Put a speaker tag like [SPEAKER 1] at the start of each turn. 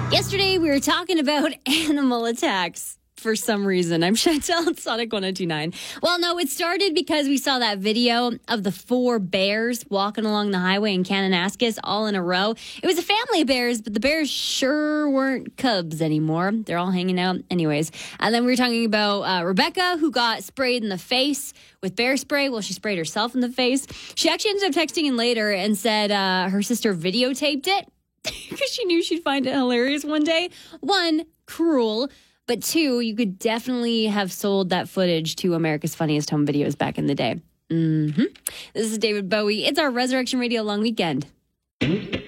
[SPEAKER 1] Yesterday, we were talking about animal attacks for some reason. I'm Chantel at Sonic 1029. Well, no, it started because we saw that video of the 4 bears walking along the highway in Kananaskis all in a row. It was a family of bears, but the bears sure weren't cubs anymore. They're all hanging out anyways. And then we were talking about Rebecca, who got sprayed in the face with bear spray. Well, she sprayed herself in the face. She actually ended up texting in later and said her sister videotaped it because she knew she'd find it hilarious one day. 1, cruel. But 2, you could definitely have sold that footage to America's Funniest Home Videos back in the day. This is David Bowie. It's our Resurrection Radio Long Weekend.